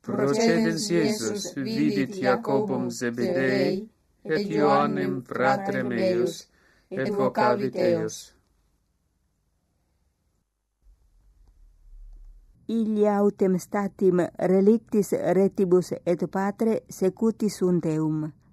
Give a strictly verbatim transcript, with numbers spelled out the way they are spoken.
Procedens Iesus vidit Jacobum Zebedei, et Ioannem fratrem eius, et vocavit eius. Ilia autem statim relictis retibus et patre secuti sunt eum.